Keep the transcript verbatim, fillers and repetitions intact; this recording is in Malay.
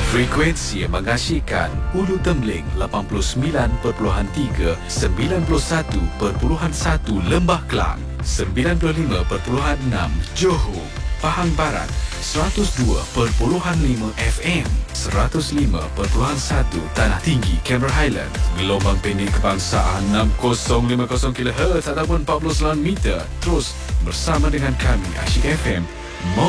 Frekuensi yang mengasyikkan Ulu Tembeling lapan puluh sembilan perpuluhan tiga, sembilan puluh satu perpuluhan satu Lembah Kelang, sembilan puluh lima perpuluhan enam Johor, Pahang Barat, seratus dua perpuluhan lima F M, seratus lima perpuluhan satu Tanah Tinggi, Cameron Highlands, gelombang pendek kebangsaan enam kosong lima kosong kilohertz ataupun empat puluh sembilan meter. Terus bersama dengan kami Asyik F M.